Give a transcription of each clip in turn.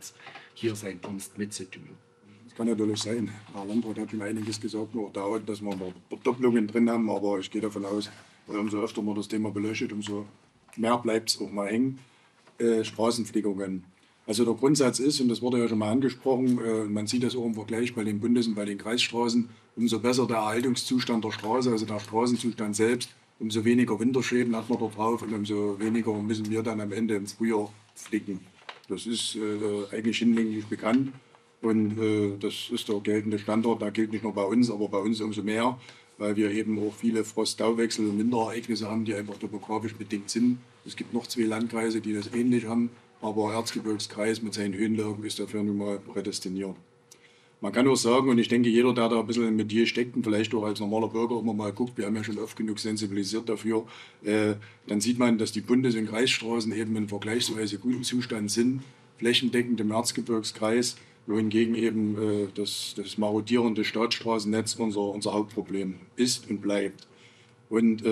jetzt hier seinen Dienst mitzutun. Das kann natürlich sein. Herr Landrat hat schon einiges gesagt, nur dauert, dass wir Verdopplungen drin haben, aber ich gehe davon aus, umso öfter man das Thema beleuchtet, umso mehr bleibt es auch mal hängen. Straßenflickungen. Also der Grundsatz ist, und das wurde ja schon mal angesprochen, man sieht das auch im Vergleich bei den Bundes- und bei den Kreisstraßen, umso besser der Erhaltungszustand der Straße, also der Straßenzustand selbst, umso weniger Winterschäden hat man da drauf und umso weniger müssen wir dann am Ende im Frühjahr flicken. Das ist eigentlich hinlänglich bekannt und das ist der geltende Standard. Da gilt nicht nur bei uns, aber bei uns umso mehr, weil wir eben auch viele Frost-Tauwechsel und Winterereignisse haben, die einfach topografisch bedingt sind. Es gibt noch 2 Landkreise, die das ähnlich haben, aber Erzgebirgskreis mit seinen Höhenlagen ist dafür nun mal prädestiniert. Man kann auch sagen, und ich denke, jeder, der da ein bisschen im Metier steckt und vielleicht auch als normaler Bürger immer mal guckt, wir haben ja schon oft genug sensibilisiert dafür, dann sieht man, dass die Bundes- und Kreisstraßen eben in vergleichsweise gutem Zustand sind, flächendeckend im Erzgebirgskreis, wohingegen eben das marodierende Staatsstraßennetz unser Hauptproblem ist und bleibt. Und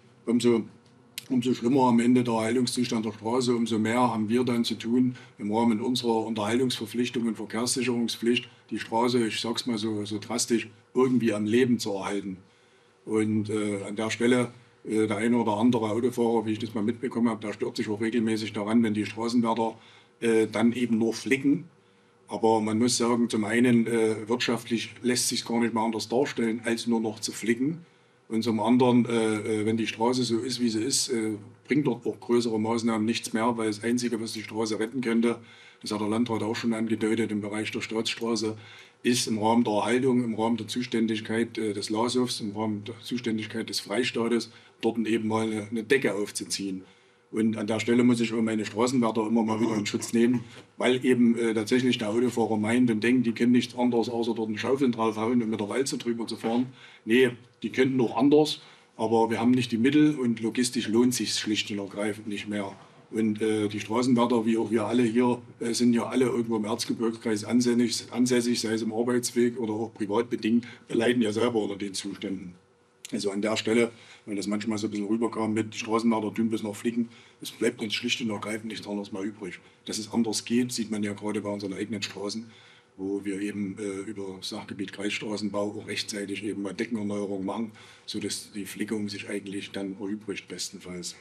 umso schlimmer am Ende der Erhaltungszustand der Straße, umso mehr haben wir dann zu tun, im Rahmen unserer Unterhaltungsverpflichtung und Verkehrssicherungspflicht, die Straße, ich sage es mal so drastisch, irgendwie am Leben zu erhalten. Und an der Stelle, der eine oder andere Autofahrer, wie ich das mal mitbekommen habe, der stört sich auch regelmäßig daran, wenn die Straßenwärter dann eben nur flicken. Aber man muss sagen, zum einen wirtschaftlich lässt sich gar nicht mehr anders darstellen, als nur noch zu flicken. Und zum anderen, wenn die Straße so ist, wie sie ist, bringt dort auch größere Maßnahmen nichts mehr, weil das Einzige, was die Straße retten könnte, das hat der Landrat auch schon angedeutet, im Bereich der Staatsstraße, ist im Rahmen der Erhaltung, im Rahmen der Zuständigkeit des LASOWs, im Rahmen der Zuständigkeit des Freistaates, dort eben mal eine Decke aufzuziehen. Und an der Stelle muss ich auch meine Straßenwärter immer mal wieder in Schutz nehmen, weil eben tatsächlich der Autofahrer meint und denkt, die können nichts anderes, außer dort einen Schaufeln draufhauen und mit der Walze drüber zu fahren. Nee, die könnten auch anders, aber wir haben nicht die Mittel und logistisch lohnt sich schlicht und ergreifend nicht mehr. Und die Straßenwärter, wie auch wir alle hier, sind ja alle irgendwo im Erzgebirgskreis ansässig, sei es im Arbeitsweg oder auch privat bedingt. Wir leiden ja selber unter den Zuständen. Also an der Stelle, weil das manchmal so ein bisschen rüberkam mit Straßenwärter tun bis noch flicken, es bleibt uns schlicht und ergreifend nichts anderes mehr übrig. Dass es anders geht, sieht man ja gerade bei unseren eigenen Straßen, wo wir eben über das Sachgebiet Kreisstraßenbau auch rechtzeitig eben mal Deckenerneuerung machen, sodass die Flickung sich eigentlich dann erübrigt bestenfalls.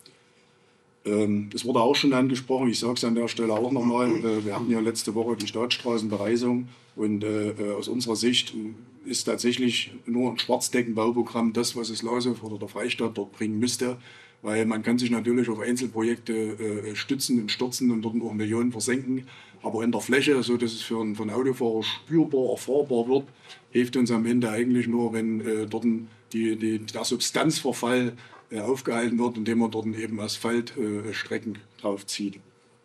Es wurde auch schon angesprochen, ich sage es an der Stelle auch nochmal, wir hatten ja letzte Woche die Staatsstraßenbereisung und aus unserer Sicht ist tatsächlich nur ein Schwarzdeckenbauprogramm das, was das LASOW oder der Freistaat dort bringen müsste, weil man kann sich natürlich auf Einzelprojekte stützen und stürzen und dort auch Millionen versenken, aber in der Fläche, so dass es für einen Autofahrer spürbar, erfahrbar wird, hilft uns am Ende eigentlich nur, wenn dort der Substanzverfall aufgehalten wird, indem man dort eben Asphaltstrecken draufzieht.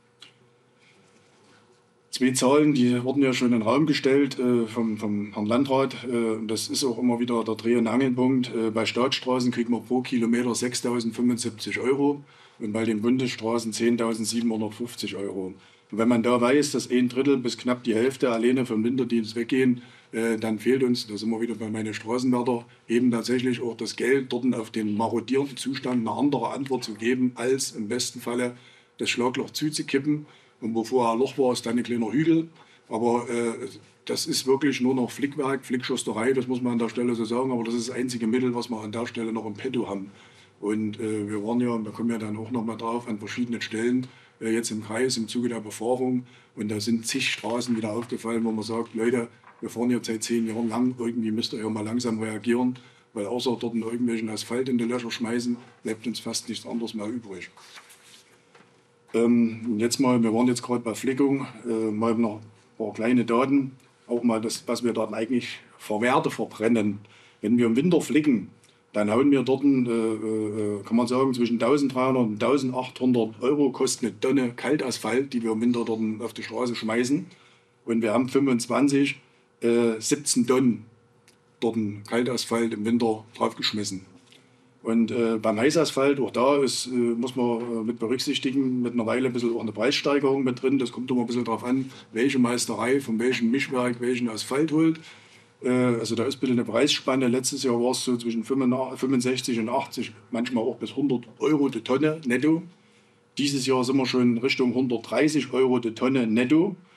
2 Zahlen, die wurden ja schon in den Raum gestellt vom Herrn Landrat. Das ist auch immer wieder der Dreh- und Angelpunkt. Bei Staatsstraßen kriegt man pro Kilometer 6.075 € und bei den Bundesstraßen 10.750 €. Und wenn man da weiß, dass 1/3 bis knapp die Hälfte alleine vom Winterdienst weggehen, dann fehlt uns, da sind wir wieder bei meinen Straßenwärter, eben tatsächlich auch das Geld, dort auf den marodierenden Zustand eine andere Antwort zu geben, als im besten Falle das Schlagloch zuzukippen. Und wo vorher ein Loch war, ist dann ein kleiner Hügel. Aber das ist wirklich nur noch Flickwerk, Flickschusterei, das muss man an der Stelle so sagen. Aber das ist das einzige Mittel, was wir an der Stelle noch im Petto haben. Und wir waren ja, da kommen wir dann auch noch mal drauf, an verschiedenen Stellen, jetzt im Kreis, im Zuge der Befahrung. Und da sind zig Straßen wieder aufgefallen, wo man sagt, Leute, wir fahren jetzt seit 10 Jahren lang, irgendwie müsst ihr ja mal langsam reagieren, weil außer dort irgendwelchen Asphalt in die Löcher schmeißen, bleibt uns fast nichts anderes mehr übrig. Jetzt mal, wir waren jetzt gerade bei Flickung, mal noch ein paar kleine Daten, auch mal das, was wir dort eigentlich für Werte verbrennen. Wenn wir im Winter flicken, dann hauen wir dort, kann man sagen, zwischen 1.300 und 1.800 € kostet eine Tonne Kaltasphalt, die wir im Winter dort auf die Straße schmeißen. Und wir haben 17 Tonnen dort Kaltasphalt im Winter draufgeschmissen. Und beim Heißasphalt, auch da ist, muss man mit berücksichtigen, mittlerweile ein bisschen auch eine Preissteigerung mit drin. Das kommt immer ein bisschen darauf an, welche Meisterei von welchem Mischwerk welchen Asphalt holt. Also da ist ein bisschen eine Preisspanne. Letztes Jahr war es so zwischen 65 und 80, manchmal auch bis 100 € die Tonne netto. Dieses Jahr sind wir schon Richtung 130 € die Tonne netto.